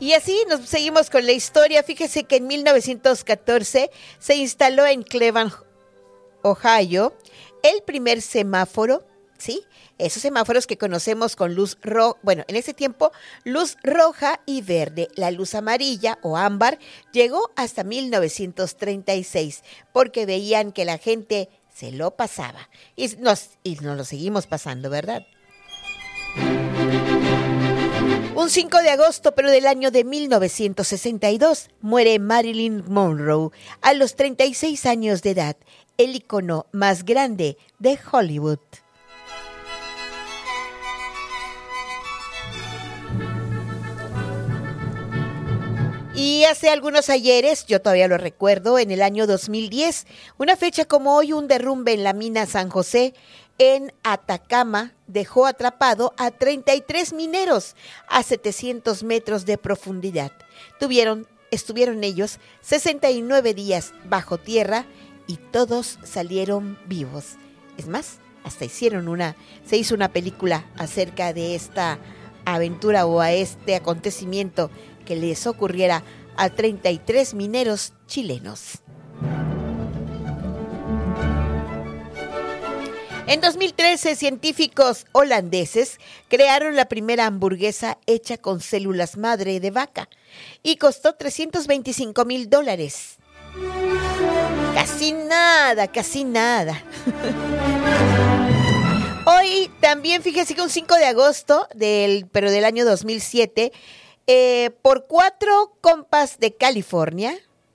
Y así nos seguimos con la historia. Fíjese que en 1914 se instaló en Cleveland, Ohio, el primer semáforo, ¿sí? Esos semáforos que conocemos con luz roja, bueno, en ese tiempo, luz roja y verde. La luz amarilla o ámbar llegó hasta 1936 porque veían que la gente se lo pasaba. Y nos lo seguimos pasando, ¿verdad? Un 5 de agosto, pero del año de 1962, muere Marilyn Monroe a los 36 años de edad, el ícono más grande de Hollywood. Y hace algunos ayeres, yo todavía lo recuerdo, en el año 2010, una fecha como hoy, un derrumbe en la mina San José, en Atacama, dejó atrapado a 33 mineros a 700 metros de profundidad. Estuvieron ellos 69 días bajo tierra y todos salieron vivos. Es más, hasta se hizo una película acerca de esta aventura o a este acontecimiento que les ocurriera a 33 mineros chilenos. En 2013, científicos holandeses crearon la primera hamburguesa hecha con células madre de vaca y costó $325,000. Casi nada. Hoy también, fíjese que un 5 de agosto, pero del año 2007, por 4 compas de California,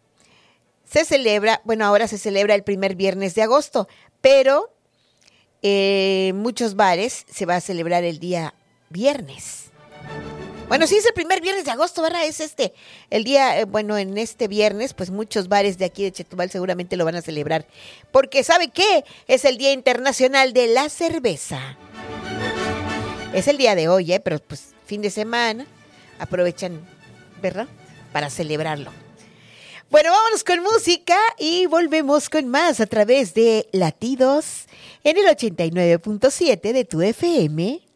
ahora se celebra el primer viernes de agosto, pero muchos bares se va a celebrar el día viernes. Bueno, sí es el primer viernes de agosto, ¿verdad? Es el día, en este viernes, pues muchos bares de aquí de Chetumal seguramente lo van a celebrar. Porque, ¿sabe qué? Es el Día Internacional de la Cerveza. Es el día de hoy, pero pues fin de semana, aprovechan, ¿verdad? Para celebrarlo. Bueno, vámonos con música y volvemos con más a través de Latidos en el 89.7 de tu FM.